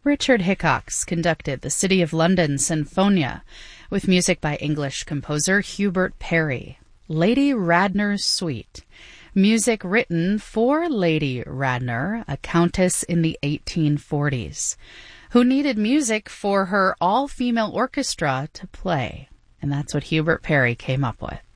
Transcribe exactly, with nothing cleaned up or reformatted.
Richard Hickox conducted the City of London Sinfonia with music by English composer Hubert Parry. Lady Radnor's Suite, music written for Lady Radnor, a countess in the eighteen forties, who needed music for her all-female orchestra to play. And that's what Hubert Parry came up with.